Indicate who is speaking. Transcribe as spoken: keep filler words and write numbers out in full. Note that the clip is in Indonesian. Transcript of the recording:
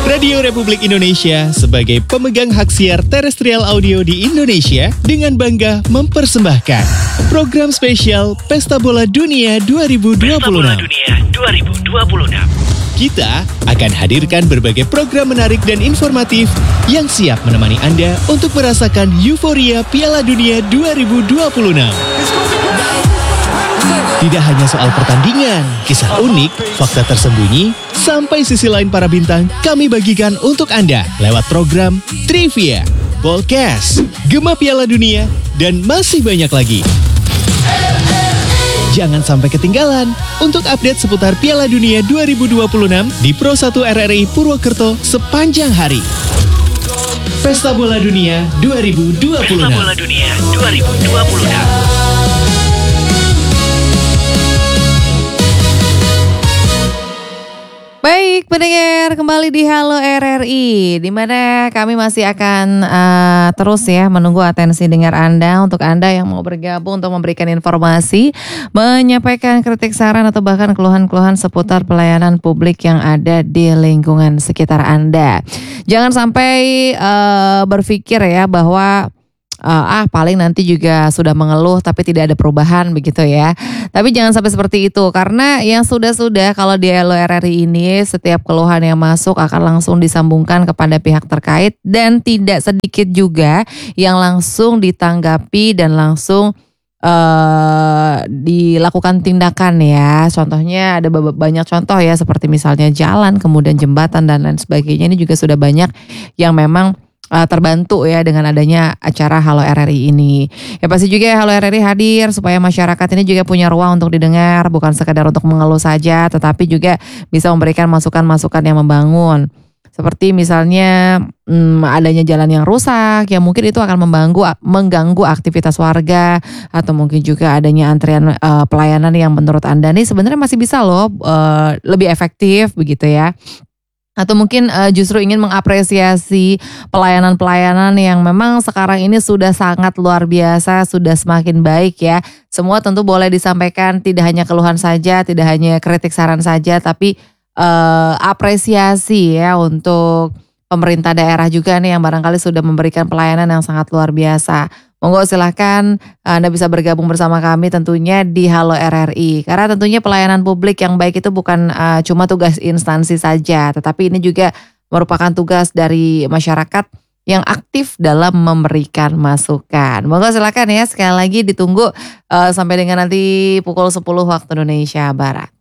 Speaker 1: Radio Republik Indonesia sebagai pemegang hak siar terestrial audio di Indonesia dengan bangga mempersembahkan program spesial Pesta Bola Dunia dua ribu dua puluh enam.
Speaker 2: Pesta Bola Dunia dua ribu dua puluh enam.
Speaker 1: Kita akan hadirkan berbagai program menarik dan informatif yang siap menemani Anda untuk merasakan euforia Piala Dunia dua ribu dua puluh enam. Tidak hanya soal pertandingan, kisah unik, fakta tersembunyi, sampai sisi lain para bintang kami bagikan untuk Anda lewat program Trivia, Podcast, Gema Piala Dunia, dan masih banyak lagi. Jangan sampai ketinggalan untuk update seputar Piala Dunia dua ribu dua puluh enam di Pro satu R R I Purwokerto sepanjang hari. Pesta Bola Dunia dua ribu dua puluh enam.
Speaker 2: Pesta Bola Dunia dua ribu dua puluh enam.
Speaker 3: Baik, pendengar, kembali di Halo R R I, di mana kami masih akan uh, terus ya menunggu atensi dengar Anda untuk Anda yang mau bergabung untuk memberikan informasi, menyampaikan kritik, saran atau bahkan keluhan-keluhan seputar pelayanan publik yang ada di lingkungan sekitar Anda. Jangan sampai uh, berpikir ya bahwa Uh, ah paling nanti juga sudah mengeluh tapi tidak ada perubahan begitu ya. Tapi jangan sampai seperti itu, karena yang sudah-sudah kalau di Halo R R I ini setiap keluhan yang masuk akan langsung disambungkan kepada pihak terkait dan tidak sedikit juga yang langsung ditanggapi dan langsung Uh, dilakukan tindakan ya. Contohnya ada banyak contoh ya, seperti misalnya jalan, kemudian jembatan dan lain sebagainya. Ini juga sudah banyak yang memang uh, terbantu ya dengan adanya acara Halo R R I ini. Ya pasti juga Halo R R I hadir supaya masyarakat ini juga punya ruang untuk didengar, bukan sekedar untuk mengeluh saja, tetapi juga bisa memberikan masukan-masukan yang membangun. Seperti misalnya hmm, adanya jalan yang rusak, yang mungkin itu akan mengganggu, mengganggu aktivitas warga, atau mungkin juga adanya antrian uh, pelayanan yang menurut Anda nih sebenarnya masih bisa loh uh, lebih efektif begitu ya. Atau mungkin uh, justru ingin mengapresiasi pelayanan-pelayanan yang memang sekarang ini sudah sangat luar biasa, sudah semakin baik ya. Semua tentu boleh disampaikan, tidak hanya keluhan saja, tidak hanya kritik saran saja, tapi Uh, apresiasi ya untuk pemerintah daerah juga nih yang barangkali sudah memberikan pelayanan yang sangat luar biasa. Monggo silahkan Anda bisa bergabung bersama kami tentunya di Halo R R I. Karena tentunya pelayanan publik yang baik itu bukan uh, cuma tugas instansi saja, tetapi ini juga merupakan tugas dari masyarakat yang aktif dalam memberikan masukan. Monggo silakan ya, sekali lagi ditunggu uh, sampai dengan nanti pukul sepuluh waktu Indonesia Barat.